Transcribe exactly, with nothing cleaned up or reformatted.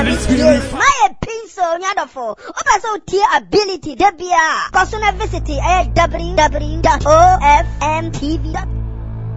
Yes, my pencil, nyadofo. Oba so tier ability, debia. Cause visit w w w dot o f m t v dot com.